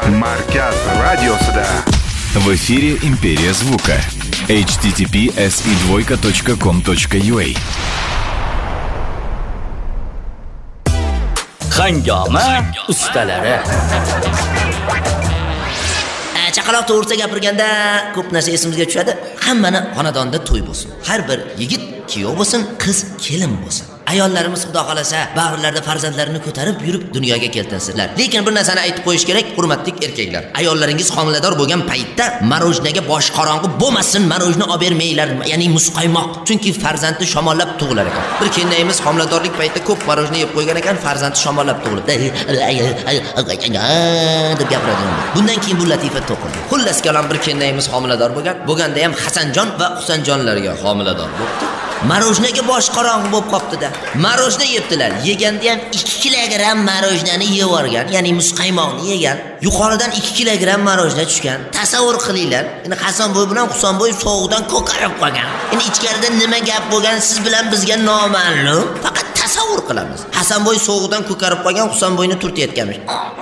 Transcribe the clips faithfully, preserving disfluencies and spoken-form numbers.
Markaz radiosida. В эфире Империя звука. эйч ти ти пи эс и двойка точка ком точка ю а. Hangoma ustalari. Chaqaloq to'g'risida gapirganda ko'p narsa esimizga tushadi. Hammani xonadonda to'y bo'lsin. Har bir yigit kuyov bo'lsin, qiz kelin bo'lsin. Ayollarimiz xudo xolasa bag'rlarida farzandlarini ko'tarib yurib dunyoga keltirsinlar. Lekin bir narsani aytib qo'yish kerak, hurmatli erkaklar. Ayollaringiz homilador bo'lgan paytda marojnaga bosh qorong'i bo'lmasin, marojna olib bermanglar, ya'ni muzqaymoq. Chunki farzandi shamollab tug'ilar ekan. Bir kelinayimiz homiladorlik paytida ko'p marojna yeb qo'ygan ekan, farzandi shamollab tug'ildi deb gapiradi. Bundan keyin bu latifa to'qildi. Xullas kalom bir kelinayimiz homilador bo'lgan, bo'lganda ham Hasanjon va Husanjonlarga homilador bo'ldi. Marojnaga bosh qorong'i bo'lib qopti-da. Marojna yebdilar. Yeganda ham ikki kilogramm marojnani yeb olgan, ya'ni muzqaymoqni yegan. Yuqoridan ikki kilogramm marojna tushgan. Tasavvur qilinglar. Endi Hasanboy bilan Husanboy sovuqdan ko'karib qolgan. Endi ichkarida nima gap bo'lgan siz bilan bizga noma'lum. Faqat tasavvur qilamiz. Hasanboy sovuqdan ko'karib qolgan, Husanboyni turtayotganmish.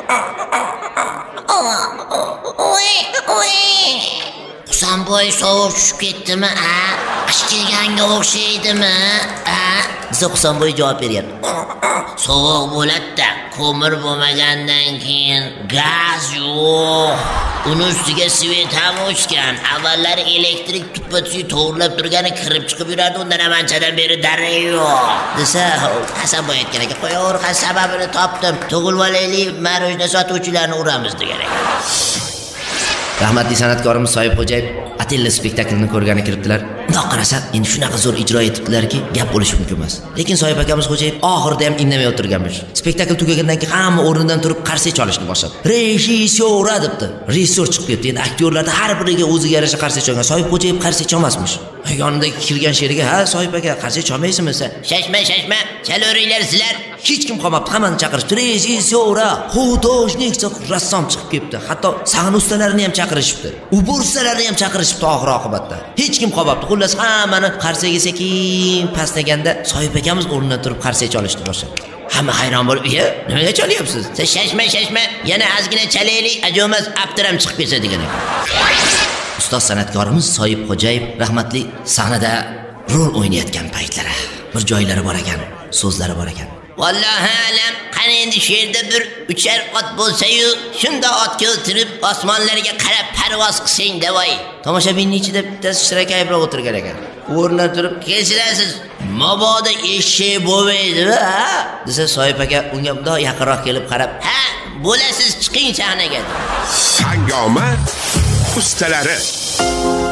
Husanboy sovuq tushib ketdimi? A, qish kelganga o'xshaydimi? A, biza Husanboy javob beryapti. Sovuq bo'ladi-da, ko'mir bo'lmagandan keyin gaz yo'q. Uni ustiga svet ham o'chgan. Avvallari elektrik tuppa-tuyi to'g'rilab turgani kirib chiqib yurardi, undan ham anchadan beri darak yo'q. Desa, Hasanboy aytgan ekan, qo'yaver, sababini topdim. Tug'ilib olaylik, marojna sotuvchilarni uramiz degan ekan. Rahmatli san'atkorimiz Soyibxo'jayev Atilla spektaklini ko'rgani kiribdilar. Bundoq qarasa, endi shunaqa zo'r ijro etibdilarki, gap bo'lishi mumkin emas. Lekin Soyib akamiz Xo'jayev oxirida ham indamay o'tirganmish. Spektakl tugagandan keyin hamma o'rnidan turib qarsak chalishni boshladi. Rejissyor debdi. Rejissyor chiqib ketdi. Endi aktyorlarda har biriga o'ziga yarasha qarsak chalgan. Soyibxo'jayev qarsak chalmasmish. Yonida kirgan sheriga, "Ha, Soyib aka, qarsak chalmaysizmi sen?" "Shashma, shashma, chalaveringlar sizlar." Hech kim qolmabdi, hammani chaqirishdi. Rejissyor, hudojnik, rassom chiqib ketdi. Hatto sahna ustalarini ham chaqirishibdi. Ubursalarni ham chaqirishibdi oxir oqibatda. Hech kim qolmabdi. Xullas hammani qarsaga sekin pastaganda Soyib akamiz o'rnidan turib qarsak chalishni boshladi. Hamma hayron bo'lib, "Ya, nimaga chalyapsiz? Siz shashma, shashma, yana ozgina chalaylik, ajomas aptiram chiqib ketsa" degan ekan. Ustoz san'atkorimiz Soyibxo'jayev rahmatli sahnada rol o'ynayotgan paytlari bir joylari bor ekan, so'zlari bor ekan. Vallahi alam, qani endi shu yerda bir uchar ot bo'lsa-yu, shunda otga o'tirib osmonlarga qarab parvoz qilsang davoy. Tomoshabinning ichida bittasi shirakayibroq o'tirgan ekan. O'rnidan turib, "Kelsiz, mabodo eshak bo'lmaydi-mi, ha?" desa Soyib aka unga bundoq yaqinroq kelib qarab, "Ha, bo'lasiz, chiqing sahnaga." Hangoma ustalari.